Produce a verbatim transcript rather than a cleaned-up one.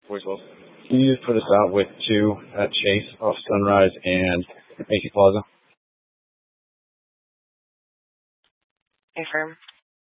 Boys Wolf. Can you put us out with two at Chase off Sunrise and Macy Plaza? Affirm.